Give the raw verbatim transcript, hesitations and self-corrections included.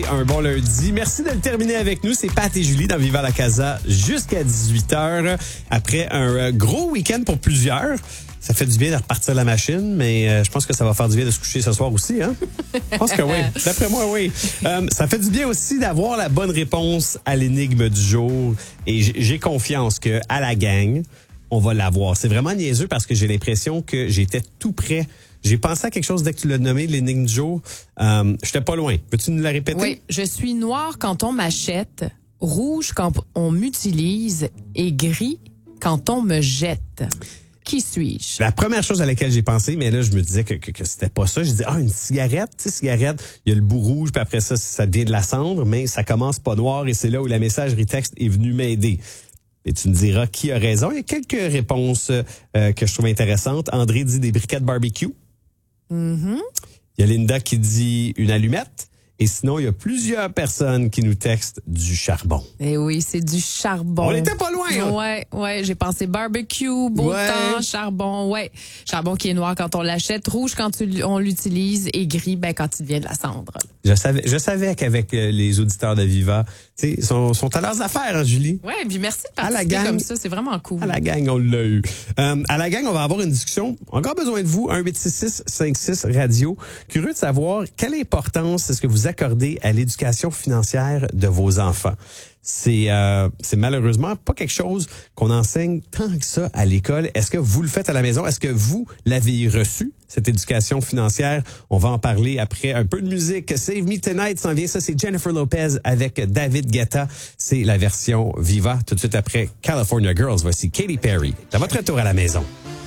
Un bon lundi. Merci de le terminer avec nous. C'est Pat et Julie dans Viva la Casa jusqu'à dix-huit heures. Après un gros week-end pour plusieurs. Ça fait du bien de repartir la machine, mais euh, je pense que ça va faire du bien de se coucher ce soir aussi, hein? Je pense que oui. D'après moi, oui. Euh, ça fait du bien aussi d'avoir la bonne réponse à l'énigme du jour. Et j'ai confiance que à la gang, on va l'avoir. C'est vraiment niaiseux parce que j'ai l'impression que j'étais tout prêt. J'ai pensé à quelque chose dès que tu l'as nommé, l'énigme du jour. Euh, j'étais pas loin. Peux-tu nous la répéter? Oui. Je suis noir quand on m'achète, rouge quand on m'utilise et gris quand on me jette. Qui suis-je? La première chose à laquelle j'ai pensé, mais là, je me disais que, que, que c'était pas ça. Je disais, ah, une cigarette, tu sais, cigarette, il y a le bout rouge, puis après ça, ça devient de la cendre, mais ça commence pas noir et c'est là où la messagerie texte est venue m'aider. Et tu me diras qui a raison. Il y a quelques réponses euh, que je trouve intéressantes. André dit des briquettes barbecue. Mm-hmm. Il y a Linda qui dit une allumette. Et sinon, il y a plusieurs personnes qui nous textent du charbon. Eh oui, c'est du charbon. On n'était pas loin, hein? Ouais, ouais, j'ai pensé barbecue, beau Ouais. temps, charbon, ouais. Charbon qui est noir quand on l'achète, rouge quand tu- on l'utilise et gris ben quand il devient de la cendre. Je savais, je savais qu'avec euh, les auditeurs de Viva, tu sais, ils sont, sont à leurs affaires, hein, Julie? Ouais, puis merci de À la participer gang. comme ça, c'est vraiment cool. À la gang, on l'a eu. Euh, à la gang, on va avoir une discussion. Encore besoin de vous. un huit six six cinq six radio. Curieux de savoir quelle importance est-ce que vous accordez à l'éducation financière de vos enfants. C'est euh, c'est malheureusement pas quelque chose qu'on enseigne tant que ça à l'école. Est-ce que vous le faites à la maison? Est-ce que vous l'avez reçu, cette éducation financière? On va en parler après un peu de musique. Save Me Tonight s'en vient. Ça, c'est Jennifer Lopez avec David Guetta. C'est la version Viva. Tout de suite après California Girls. Voici Katy Perry. À votre retour à la maison.